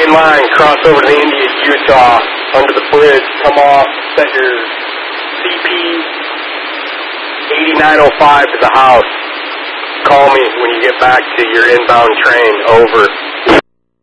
main line, cross over to the India, Utah, under the bridge, come off, set your CP 8905 to the house. Call me when you get back to your inbound train. Over.